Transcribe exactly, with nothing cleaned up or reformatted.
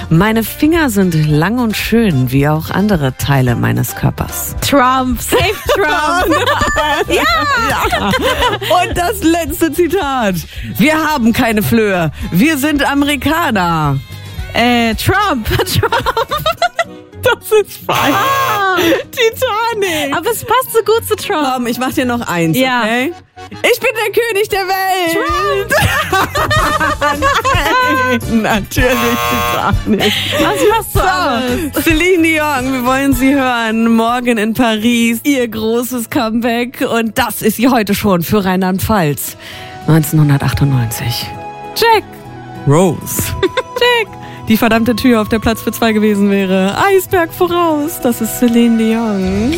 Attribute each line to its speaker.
Speaker 1: Meine Finger sind lang und schön, wie auch andere Teile meines Körpers.
Speaker 2: Trump, safe Trump.
Speaker 1: Ja. ja! Und das letzte Zitat. Wir haben keine Flöhe, wir sind Amerikaner.
Speaker 2: Äh, Trump. Trump.
Speaker 1: Das ist falsch. Ah. Titanic.
Speaker 2: Aber es passt so gut zu Trump.
Speaker 1: Komm, ich mach dir noch eins,
Speaker 2: ja.
Speaker 1: okay? Ich bin der König der Welt. Trump. Nein, natürlich Titanic.
Speaker 2: Was machst du so, alles?
Speaker 1: Celine Dion, wir wollen Sie hören. Morgen in Paris, ihr großes Comeback. Und das ist sie heute schon für Rheinland-Pfalz. neunzehnhundertachtundneunzig. Jack Rose. Jack. Die verdammte Tür, auf der Platz für zwei gewesen wäre. Eisberg voraus. Das ist Celine Dion.